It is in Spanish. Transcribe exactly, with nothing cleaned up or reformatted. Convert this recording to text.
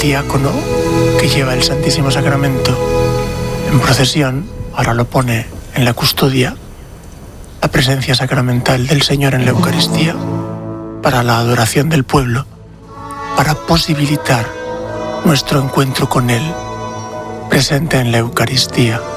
diácono que lleva el Santísimo Sacramento en procesión, ahora lo pone en la custodia, la presencia sacramental del Señor en la Eucaristía, para la adoración del pueblo, para posibilitar nuestro encuentro con Él, presente en la Eucaristía.